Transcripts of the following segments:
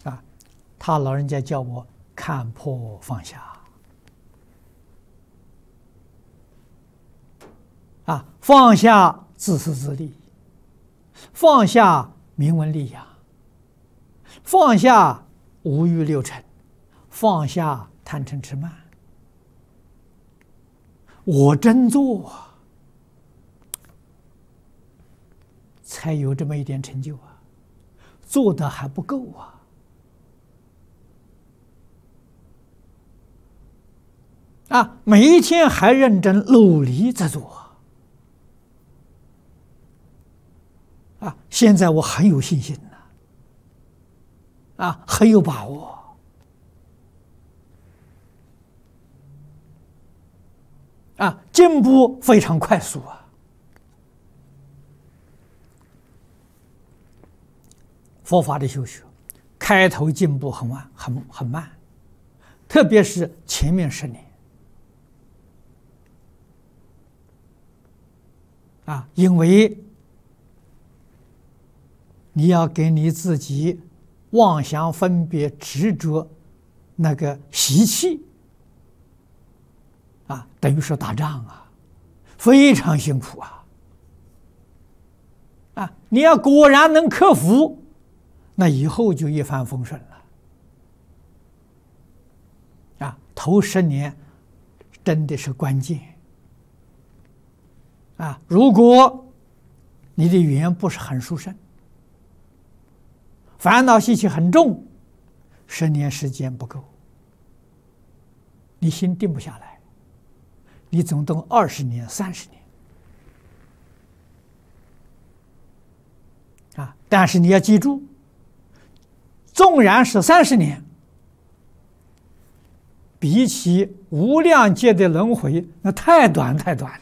啊，他老人家叫我看破放下。啊，放下自私自利，放下名闻利养，放下五欲六尘，放下贪嗔痴慢。我真做，才有这么一点成就啊，做的还不够啊！每一天还认真努力在做。现在我很有信心很有把握进步非常快速佛法的修学，开头进步很慢，特别是前面10年因为你要给你自己妄想分别执着那个习气等于是打仗非常辛苦你要果然能克服，那以后就一帆风顺了头10年真的是关键如果你的语言不是很殊胜，烦恼习气很重，10年时间不够，你心定不下来，你总动20年、30年但是你要记住，纵然是30年，比起无量劫的轮回，那太短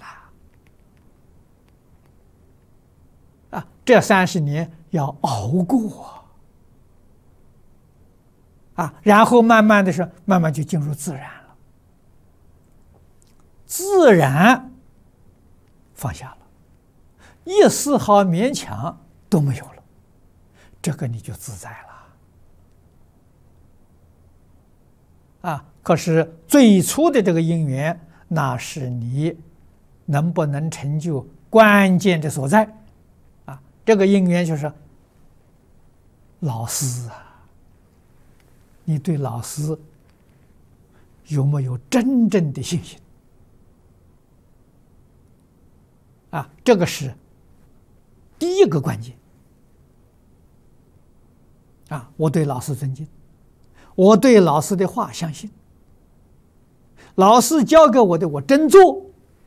了这30年要熬过然后慢慢就进入自然了，自然放下了，一丝毫勉强都没有了，这个你就自在了可是最初的这个因缘，那是你能不能成就关键的所在这个因缘就是老师你对老师有没有真正的信心这个是第一个关键我对老师尊敬，我对老师的话相信，老师教给我的我真做，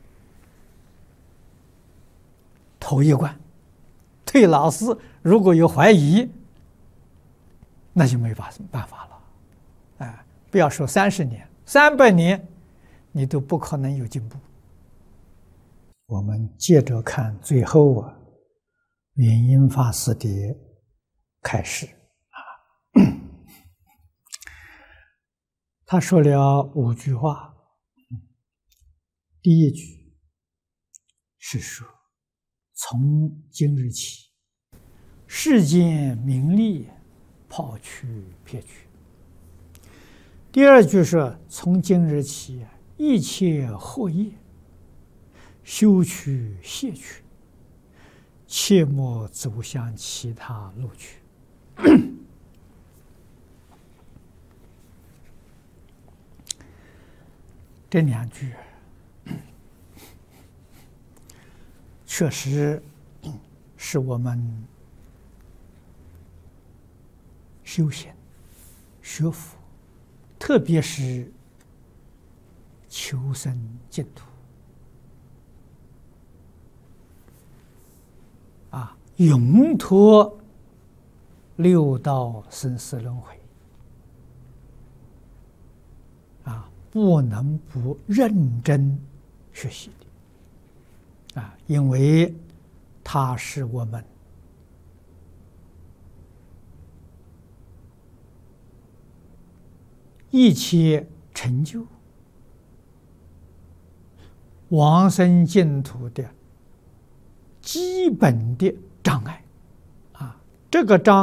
头一关。对老师如果有怀疑，那就没办法了不要说30年，300年你都不可能有进步。我们接着看最后圆音法师的开示他说了5句话。第一句是说，从今日起，世间名利抛去撇去。第二句是，从今日起，一切惑业修去卸去，切莫走向其他路去。这2句确实是我们修行学佛，特别是求生净土永脱6道生死轮回不能不认真学习的因为它是我们一切成就往生净土的基本的障碍这个障碍